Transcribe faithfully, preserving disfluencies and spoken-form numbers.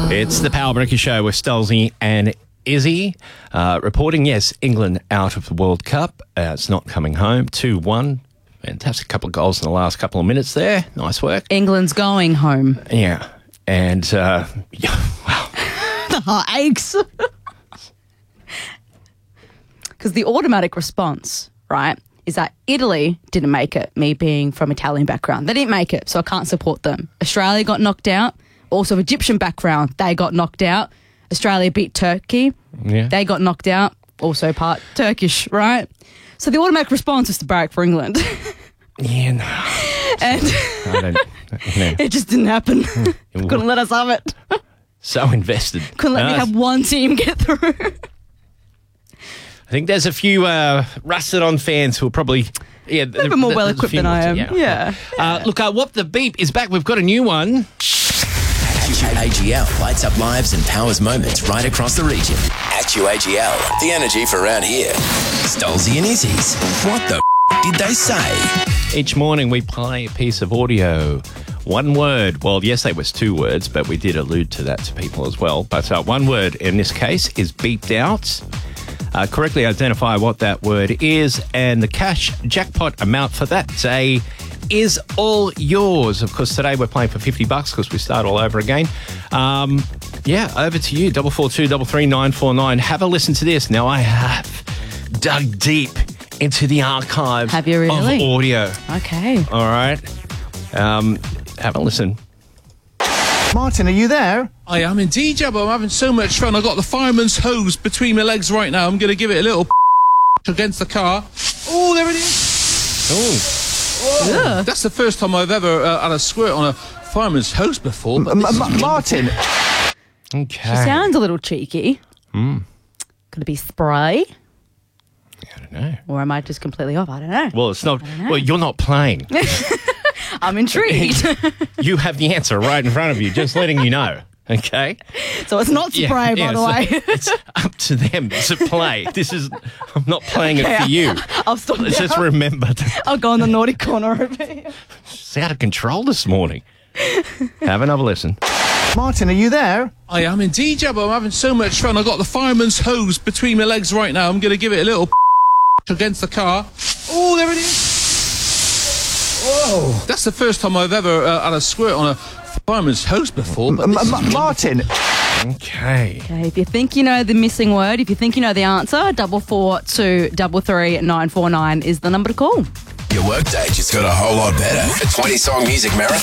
It's the Power Breaker Show with Stolzy and Izzy. Uh, reporting, yes, England out of the World Cup. Uh, it's not coming home. two one. Fantastic couple of goals in the last couple of minutes there. Nice work. England's going home. Yeah. And, uh, yeah, wow. The heart aches. Because the automatic response, right, is that Italy didn't make it, me being from Italian background. They didn't make it, so I can't support them. Australia got knocked out. Also Egyptian background, they got knocked out. Australia beat Turkey. Yeah. They got knocked out. Also part Turkish, right? So the automatic response was to barrack for England. Yeah, no. And I don't, no. it just didn't happen. Couldn't let us have it. So invested. Couldn't let No, me have one team get through. I think there's a few uh, rusted on fans who are probably... Yeah, A bit more well equipped than I am. Yeah. yeah. Uh, look, uh, What the Beep is back. We've got a new one. A G L lights up lives and powers moments right across the region. Actu A G L, the energy for around here. Stolzy and Izzy's. What the f- did they say? Each morning we play a piece of audio. One word. Well, yesterday was two words, but we did allude to that to people as well. But uh, one word in this case is beeped out. Uh, correctly identify what that word is, and the cash jackpot amount for that day is all yours. Of course, today we're playing for fifty bucks because we start all over again. Um, yeah, over to you. Double four two double three nine four nine. Have a listen to this. Now I have dug deep into the archives Have you really? of audio. Okay. All right. Um, have a listen. Martin, are you there? I am indeed, Jabba. I'm having so much fun. I've got the fireman's hose between my legs right now. I'm going to give it a little against the car. Oh, there it is. Oh. Yeah. That's the first time I've ever uh, had a squirt on a fireman's hose before. But M- this M- is- Martin, Okay. She sounds a little cheeky. Mm. Could it be spray? I don't know. Or am I just completely off? I don't know. Well, it's not. Well, you're not playing. I'm intrigued. You have the answer right in front of you, just letting you know. Okay? So it's not spray, by yeah, the so way. It's up to them to play. This is, I'm not playing it for you. I'll stop Let's now. just remember that I'll go in the naughty corner over here. it's out of control this morning. Have another listen. Martin, are you there? I am indeed, Jabba. I'm having so much fun. I've got the fireman's hose between my legs right now. I'm going to give it a little against the car. Oh, there it is. Whoa. That's the first time I've ever uh, had a squirt on a fireman's hose before. But M- this M- is- Martin, Okay. Okay, if you think you know the missing word, if you think you know the answer, double four two double three nine four nine is the number to call. Your workday just got a whole lot better. A twenty song music marathon.